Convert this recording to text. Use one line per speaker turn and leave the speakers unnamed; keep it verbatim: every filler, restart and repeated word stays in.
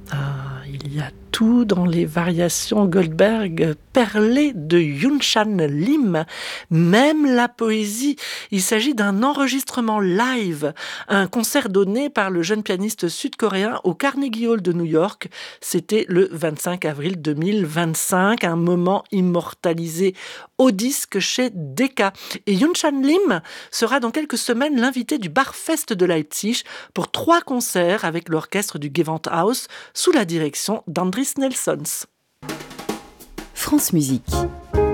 Ah, il y a tout dans les variations Goldberg perlées de Yunshan Lim, même la poésie. Il s'agit d'un enregistrement live, un concert donné par le jeune pianiste sud-coréen au Carnegie Hall de New York. C'était le vingt-cinq avril deux mille vingt-cinq, un moment immortalisé au disque chez Decca. Et Yunshan Lim sera dans quelques semaines l'invité du Barfest de Leipzig pour trois concerts avec l'orchestre du Gewandhaus sous la direction d'Andris Nelsons.
France Musique.